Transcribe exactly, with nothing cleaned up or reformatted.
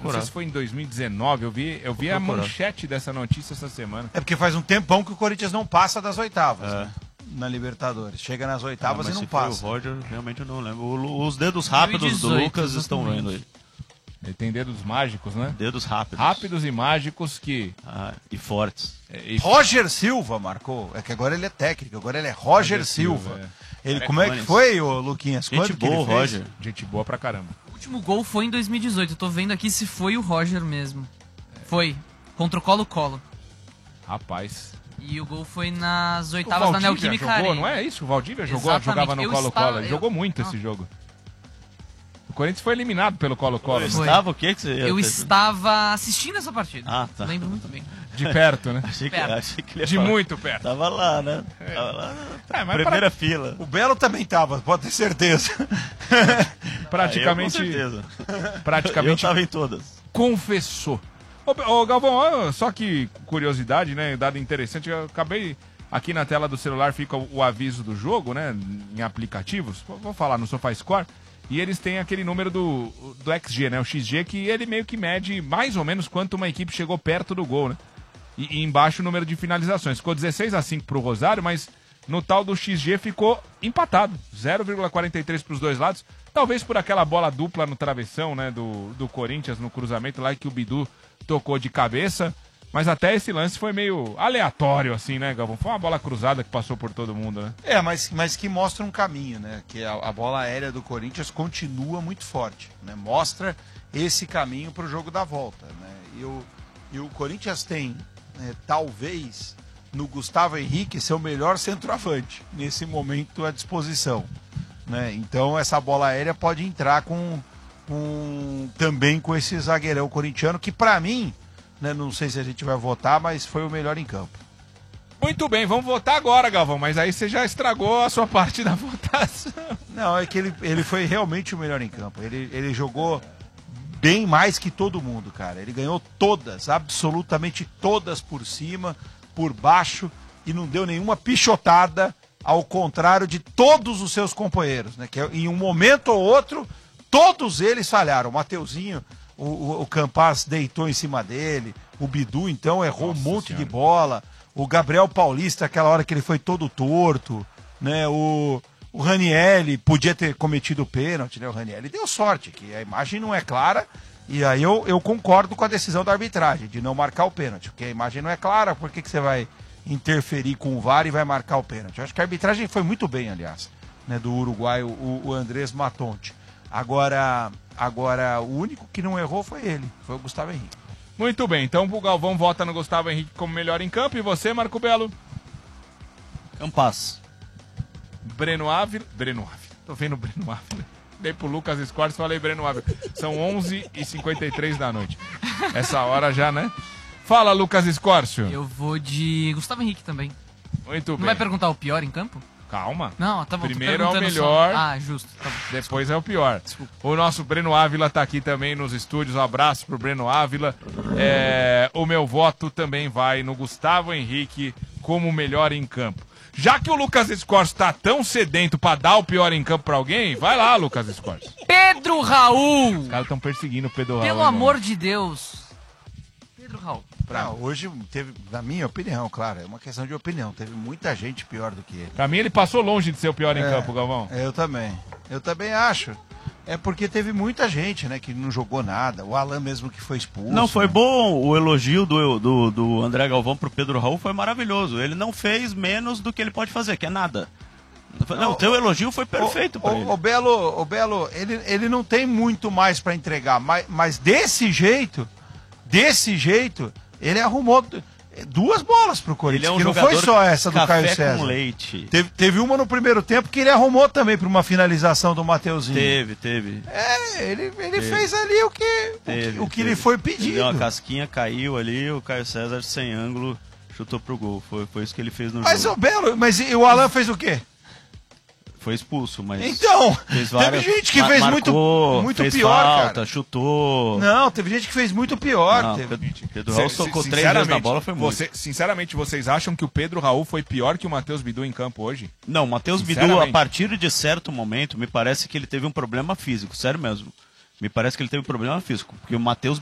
não sei se foi em dois mil e dezenove, eu vi, eu vi a manchete dessa notícia essa semana. É porque faz um tempão que o Corinthians não passa das oitavas, é. né? Na Libertadores. Chega nas oitavas ah, e não passa. O Roger, realmente eu não lembro. O, os dedos rápidos do Lucas estão vendo ele. Ele tem dedos mágicos, né? Dedos rápidos. Rápidos e mágicos que... Ah, e fortes. É, e... Roger Silva marcou. É que agora ele é técnico, agora ele é Roger, Roger Silva. Silva é. Ele, como é que foi, ô Luquinhas? Gente Quanto boa, que ele Roger. Gente boa pra caramba. O último gol foi em dois mil e dezoito. Eu tô vendo aqui se foi o Roger mesmo. Foi. Contra o Colo-Colo. Rapaz... E o gol foi nas oitavas da Neoquímica Arena. Jogou, não é isso? O Valdívia jogou, jogava no Colo-Colo. Ele eu... jogou muito ah. esse jogo. O Corinthians foi eliminado pelo Colo-Colo. Estava o que que você ia Eu ter? estava assistindo essa partida. Ah, tá. Lembro muito bem. De perto, né? Achei que, perto. achei que ele ia De falar. muito perto. Tava lá, né? É. Tava lá na é, mas primeira pra... fila. O Belo também tava, pode ter certeza. Praticamente... Ah, eu, com certeza. Praticamente... Eu tava em todas. Confessou. Ô, ô Galvão, só que curiosidade, né? Dado interessante, eu acabei... Aqui na tela do celular fica o, o aviso do jogo, né? Em aplicativos. Vou falar no SofaScore. E eles têm aquele número do, do X G, né? O X G, que ele meio que mede mais ou menos quanto uma equipe chegou perto do gol, né? E, e embaixo o número de finalizações. Ficou dezesseis a cinco pro Rosário, mas no tal do X G ficou empatado. zero vírgula quarenta e três pros dois lados. Talvez por aquela bola dupla no travessão, né? Do, do Corinthians no cruzamento lá que o Bidu tocou de cabeça. Mas até esse lance foi meio aleatório, assim, né, Galvão? Foi uma bola cruzada que passou por todo mundo, né? É, mas, mas que mostra um caminho, né? Que a, a bola aérea do Corinthians continua muito forte, né? Mostra esse caminho para o jogo da volta, né? E o, e o Corinthians tem, né, talvez, no Gustavo Henrique, seu melhor centroavante, nesse momento à disposição, né? Então essa bola aérea pode entrar com, com também com esse zagueirão corintiano, que para mim... Não sei se a gente vai votar, mas foi o melhor em campo. Muito bem, vamos votar agora, Galvão. Mas aí você já estragou a sua parte da votação. Não, é que ele, ele foi realmente o melhor em campo. Ele, ele jogou bem mais que todo mundo, cara. Ele ganhou todas, absolutamente todas por cima, por baixo, e não deu nenhuma pichotada, ao contrário de todos os seus companheiros, né? Que em um momento ou outro, todos eles falharam. O Mateuzinho... O, o, o Campas deitou em cima dele, o Bidu então errou Nossa um monte senhora. de bola, o Gabriel Paulista aquela hora que ele foi todo torto, né? O, o Ranielli podia ter cometido o pênalti, né? O Ranielli deu sorte, que a imagem não é clara, e aí eu, eu concordo com a decisão da arbitragem, de não marcar o pênalti, porque a imagem não é clara, por que, que você vai interferir com o V A R e vai marcar o pênalti? Eu acho que a arbitragem foi muito bem, aliás, né? Do uruguaio, o, o Andrés Matonte. Agora... Agora, o único que não errou foi ele, foi o Gustavo Henrique. Muito bem, então o Galvão vota no Gustavo Henrique como melhor em campo. E você, Marco Belo? Campas. Breno Ávila. Breno Ávila. Tô vendo o Breno Ávila. Dei pro Lucas Escortes, falei Breno Ávila. São onze e cinquenta e três da noite. Essa hora já, né? Fala, Lucas Escórcio. Eu vou de Gustavo Henrique também. Muito Não bem. vai perguntar o pior em campo? Calma. Não, tá bom. Primeiro é o melhor. Só. Ah, justo. Tá bom. Depois é o pior. Desculpa. O nosso Breno Ávila tá aqui também nos estúdios. Um abraço pro Breno Ávila. É, o meu voto também vai no Gustavo Henrique como melhor em campo. Já que o Lucas Escorcio tá tão sedento pra dar o pior em campo pra alguém, vai lá, Lucas Escorcio. Pedro Raul! Os caras estão perseguindo o Pedro Raul. Pelo amor de Deus. Pedro Raul. Pra... Não, hoje teve, na minha opinião, claro, é uma questão de opinião. Teve muita gente pior do que ele. Pra mim, ele passou longe de ser o pior é, em campo, Galvão. Eu também. Eu também acho. É porque teve muita gente, né, que não jogou nada. O Alan mesmo que foi expulso. Não, foi né? bom. O elogio do, do, do André Galvão pro Pedro Raul foi maravilhoso. Ele não fez menos do que ele pode fazer, que é nada. Não, o teu elogio foi perfeito para ele. O Belo, o Belo ele, ele não tem muito mais para entregar, mas, mas desse jeito, desse jeito... Ele arrumou duas bolas pro Corinthians, ele é um que não foi só essa do Caio César. Com leite. Teve, teve uma no primeiro tempo que ele arrumou também para uma finalização do Mateuzinho. Teve, teve. É, ele, ele fez ali o que, teve, o que, o que lhe foi pedido. Ele deu uma casquinha, caiu ali, o Caio César sem ângulo chutou pro gol. Foi, foi isso que ele fez no mas, jogo. Mas o Belo, mas o Alan fez o quê? Foi expulso, mas... Então, fez várias, teve gente que fez marcou, muito, muito fez pior, falta, cara. chutou... Não, teve gente que fez muito pior. Não, teve... Pedro, Pedro Raul tocou três vezes na bola, foi muito. Você, sinceramente, vocês acham que o Pedro Raul foi pior que o Matheus Bidu em campo hoje? Não, o Matheus Bidu, a partir de certo momento, me parece que ele teve um problema físico, sério mesmo. Me parece que ele teve um problema físico, porque o Matheus